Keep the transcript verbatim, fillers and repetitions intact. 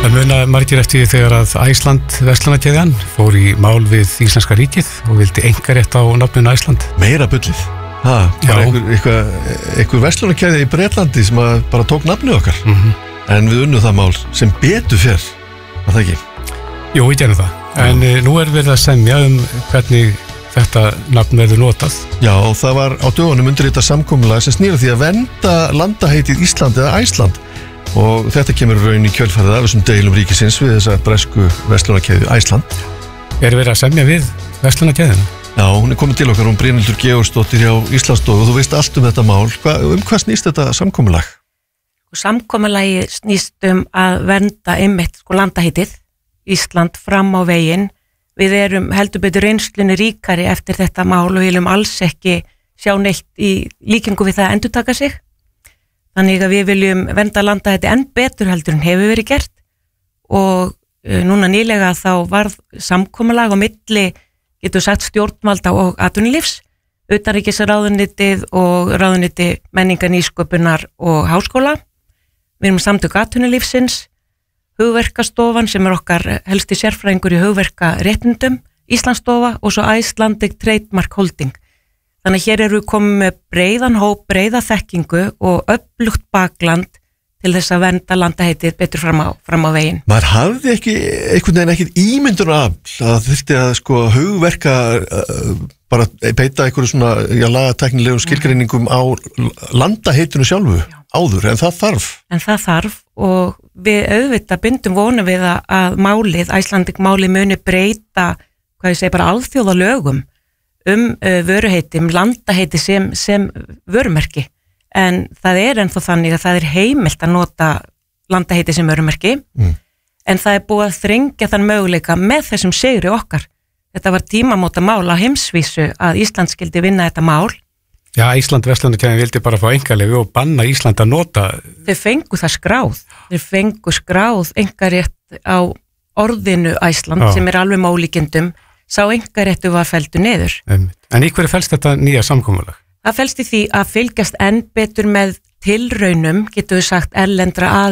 Það muna margir eftir þegar að Æsland verslanakeðjan fór í mál við Íslenska ríkið og vildi einkarétt á nafninu Æsland. Meira bullið. Ha, bara einhver, einhver, einhver verslanakeðja í Bretlandi sem að bara tók nafnið okkar. Mm-hmm. En við unnum það mál sem betur fyrr, var það ekki? Jú, við gerum það. En mm. nú er verið að semja um hvernig þetta nafn verður notað. Já, og það var á dögunum undirritað samkomulag sem snýr að því að vernda landaheitið Ísland eða Æsland. Og þetta kemur raun í kjölfarið af þessum deilum ríkisins við þessa bresku verslanakeðju Æsland. Er verið að semja við verslanakeðjuna? Já, hún er komin til okkar, hún Brynhildur Georgsdóttir hjá Íslandsstofu og þú veist allt um þetta mál. Hva, um hvað snýst þetta samkomulag? Samkomulagi snýst um að vernda einmitt sko landaheitið Ísland fram á veginn. Við erum heldur betur reynslunni ríkari eftir þetta mál og viljum alls ekki sjá neitt í líkingu við það að endurtaka sig. Þannig að við viljum vernda landaheiti enn betur heldur en hefur verið gert og uh, núna nýlega þá varð samkomulag á milli, getur sagt stjórnvalda og atvinnulífs, utanríkisráðuneytið og ráðuneyti menningar, nýsköpunar og háskóla. Við erum samtök atvinnulífsins, hugverkastofan sem er okkar helsti sérfræðingur í hugverkaréttindum, Íslandsstofa og svo Icelandic Trademark Holding. Þannig að hér eru við komið með breiðan hóp, breiða þekkingu og öflugt bakland til þess að vernda landaheitið betur fram á, fram á veginn. Maður hafði ekki einhvern veginn ekkert ímyndun af að þurfti að sko hugverka uh, bara beita einhverju svona já, lagatæknilegum skilgreiningum á landaheitinu sjálfu já. Áður, en það þarf. En það þarf og við auðvitað bindum vonu við að, að málið, Icelandic málið muni breyta, hvað ég segi bara alþjóðalögum um uh, vöruheiti, um landaheiti sem, sem vörumerki. En það er ennþá þannig að það er heimilt að nota landaheiti sem vörumerki, mm. en það er búið að þrengja þann möguleika með þessum sigri okkar. Þetta var tímamóta mál á heimsvísu að Ísland skildi vinna þetta mál. Já, Ísland verslanakeðjan vildi bara fá einkaleyfi og banna Ísland að nota. Þau fengu það skráð. Þau fengu skráð einkarétt á orðinu Æsland Já. Sem er alveg með ólíkindum. Sá einkaréttu var felldu niður. En í hverju felst þetta nýja samkomulag? Það felst í því að fylgjast enn betur með tilraunum, getur við sagt, erlendra aðila